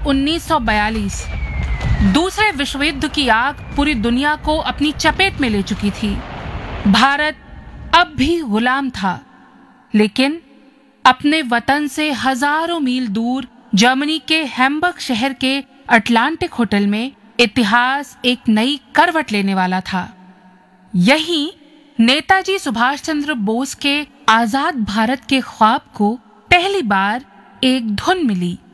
1942। दूसरे विश्व युद्ध की आग पूरी दुनिया को अपनी चपेट में ले चुकी थी। भारत अब भी गुलाम था, लेकिन अपने वतन से हजारों मील दूर जर्मनी के हैम्बर्ग शहर के अटलांटिक होटल में इतिहास एक नई करवट लेने वाला था। यहीं नेताजी सुभाष चंद्र बोस के आजाद भारत के ख्वाब को पहली बार एक धुन मिली।